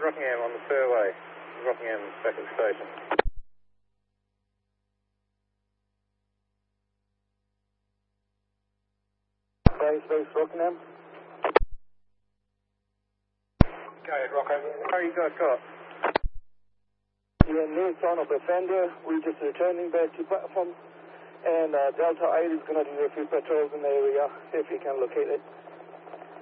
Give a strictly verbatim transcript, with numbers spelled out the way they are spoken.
Rockingham on the fairway. Rockingham back at the station. Base, base, Rockingham. Go ahead, Rocco. How you guys got? Yeah, no sign of offender. We're just returning back to platform. And uh, Delta eight is going to do a few patrols in the area, if you can locate it.